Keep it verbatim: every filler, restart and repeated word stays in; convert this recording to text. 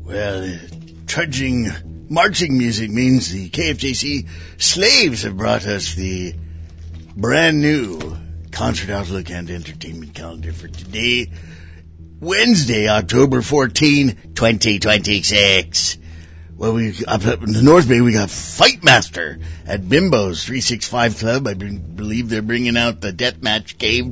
Well, uh, trudging marching music means the K F J C slaves have brought us the brand new Concert Outlook and Entertainment Calendar for today, Wednesday, October fourteenth, twenty twenty-six. Well, we up in the North Bay, we got Fight Master at Bimbo's three sixty-five Club. I be- believe they're bringing out the Deathmatch Cave